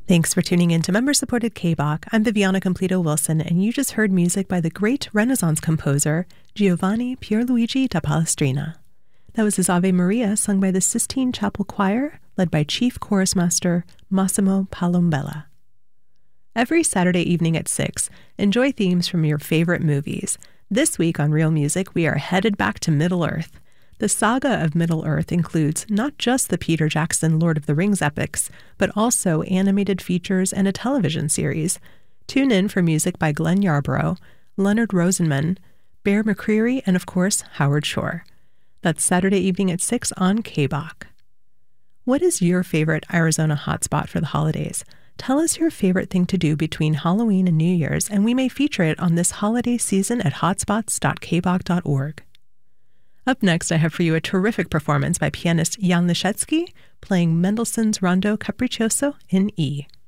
Thanks for tuning in to member-supported K-Bach. I'm Viviana Completo-Wilson, and you just heard music by the great Renaissance composer Giovanni Pierluigi da Palestrina. That was his Ave Maria, sung by the Sistine Chapel Choir, led by Chief Chorus Master Massimo Palombella. Every Saturday evening at 6, enjoy themes from your favorite movies. This week on Real Music, we are headed back to Middle-earth. The saga of Middle-earth includes not just the Peter Jackson Lord of the Rings epics, but also animated features and a television series. Tune in for music by Glenn Yarborough, Leonard Rosenman, Bear McCreary, and of course, Howard Shore. That's Saturday evening at 6 on K-Bach. What is your favorite Arizona hotspot for the holidays? Tell us your favorite thing to do between Halloween and New Year's, and we may feature it on this holiday season at hotspots.kbach.org. Up next, I have for you a terrific performance by pianist Jan Leszecki playing Mendelssohn's Rondo Capriccioso in E.